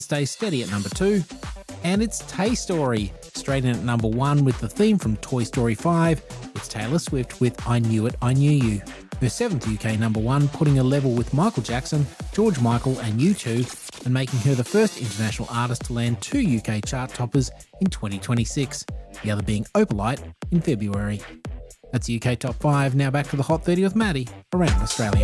stays steady at number 2. And it's Tay Story, straight in at number 1 with the theme from Toy Story 5. It's Taylor Swift with I Knew It, I Knew You. Her 7th UK number 1, putting her level with Michael Jackson, George Michael and U2, and making her the first international artist to land 2 UK chart toppers in 2026, the other being Opalite in February. That's UK Top 5. Now back to the Hot 30 with Maddie around Australia.